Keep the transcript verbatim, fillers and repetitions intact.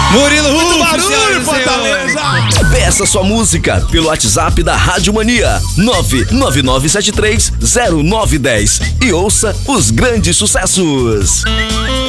Murilo Ruf, Muito barulho, Fortaleza! Peça sua música pelo WhatsApp da Rádio Mania nove nove nove sete três zero nove um zero e ouça os grandes sucessos.